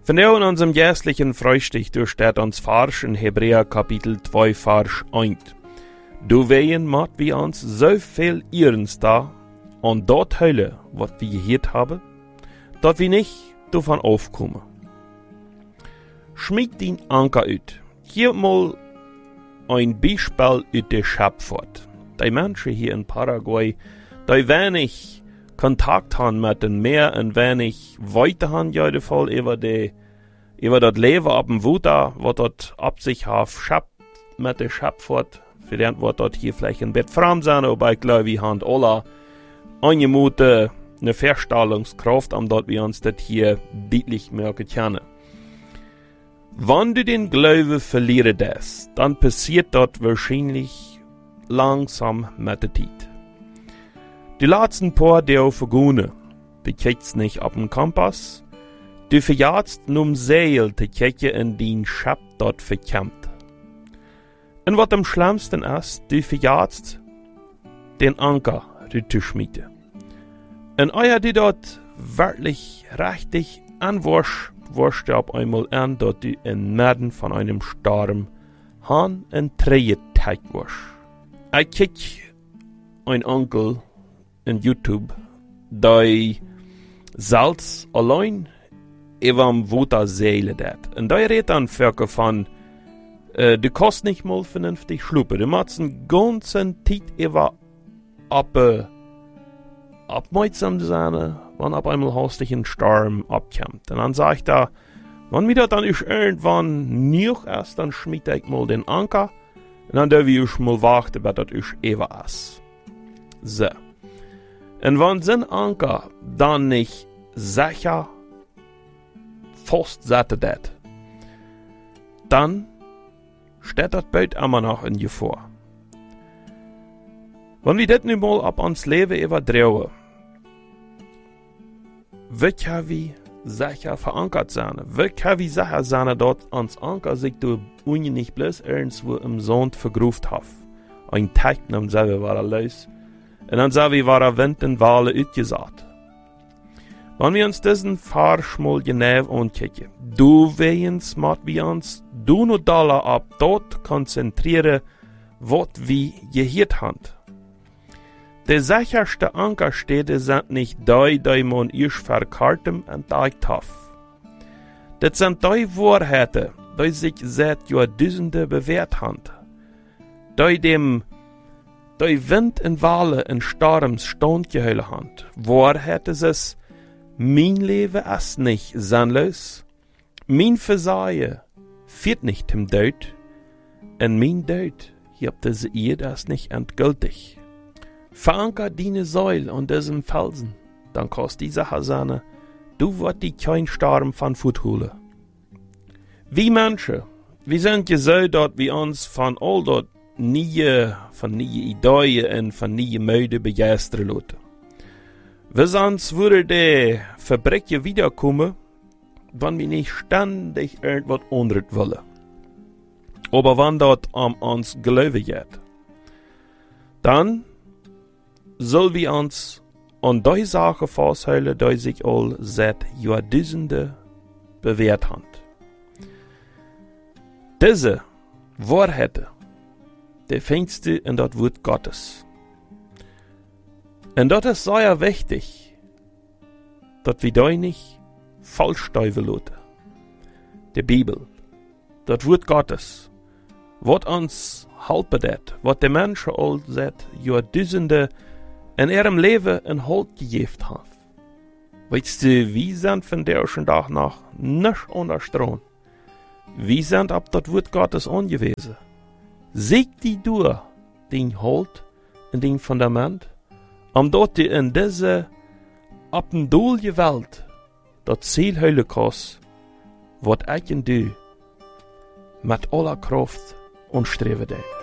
Vandaag in unserem jährlichen Frühstück durchsteht uns Vers in Hebräer Kapitel 2, Vers 1. Du wehen mat wir uns so viel Ihrens da, und dort hölle, was wir gehört haben, dort wir nicht davon aufkommen. Schmied den Anker ut. Hier mal ein Beispiel aus der Schöpfung. Die Menschen hier in Paraguay, die wenig Kontakt haben mit dem Meer und wenig weiter haben, ja, der Fall über das Leben ab dem Wuta, was dort ab sich hat, mit der Schöpfung, für den wird dort hier vielleicht ein Bett fram sein, aber ich glaube, wir haben alle eine Verstellungskraft, am dort wir uns das hier deutlich merken können. Wenn du den Glauben verlieren lässt, dann passiert dort wahrscheinlich langsam mit der Zeit. Die letzten paar, die auf vergehen, die kiekst nicht auf den Kompass, du verjagst num Seil, die kieke in den Schab dort verkämmt. Und was am schlimmsten ist, du verjagst den Anker zu schmieden. Und euer die dort wirklich richtig anwursch, wurst du auf einmal an, dort du inmitten von einem Sturm han en Träge teig wurst. Ich kiek ein Onkel in YouTube, der Salz allein über am Wuta Seele dat. Und der redet dann Völker von, du kannst nicht mal vernünftig schlupen. Du machst einen ganzen Zeit über abmeutsam sein, wenn auf einmal hastig ein Sturm abkommt. Und dann sag ich da, wenn mir das dann irgendwann nicht ist, dann schmied ich mal den Anker und dann darf ich mal warten, bis das ewig ist. So. Und wenn so ein Anker dann nicht sicher festsetzt, dann steht das Boot immer noch in Gefahr. Wenn wir das nun mal ab uns Leben überdrehen, wie können wir sicher verankert sein? Wie können wir sicher sein, dass uns Anker sich durch Unien nicht bloß irgendwo im Sand vergruft hat? Ein Tag nam selber war los. Und dann sah wir, war Wind und Wale utgesagt. Wenn wir uns diesen Vers mal genau ankicken, du wehens mat wir uns du no Dollar ab dort konzentrieren, was wir gehört haben. Der sicherste Ankerstädte sind nicht die man isch verkartem entdeckt hat. Das sind die Wahrheiten, die sich seit Jahrtausenden bewährt haben. Die Wind und Wale in Sturms standgehalten haben. Wahrheiten ist, mein Leben ist nicht sinnlos, mein Versagen führt nicht zum Tod, und mein Tod hier auf dieser Erde ist nicht endgültig. Verankert deine Säule an diesem Felsen, dann kannst die Sache sein, du wirst die kein Sturm von Fuß holen. Wie Menschen, wir sind ja so, dass wir uns von all dort nie Ideen und von nie Müde begeistern lassen. Wir sonst würde die Verbrechen wiederkommen, wenn wir nicht ständig irgendwas anderes wollen. Aber wenn dort an uns glauben geht, dann soll wir uns an die Sachen festhalten, die sich all seit Jahrtausenden bewährt haben. Diese Wahrheiten, die findest du in das Wort Gottes. Und das ist sehr wichtig, dass wir da nicht falsch steuern lassen. Die Bibel, das Wort Gottes, was uns helfen wird, was die Menschen all seit Jahrtausenden in ihrem Leben in Halt gegeben haben. Weißt du, wir sind von der ersten Tag nach nicht unterstanden. Wir sind ab das Wort Gottes angewiesen. Sieg die durch den Halt und den Fundament, dort die in diese abendolje Welt das Ziel heulen kannst, was ich und du mit aller Kraft und Streben.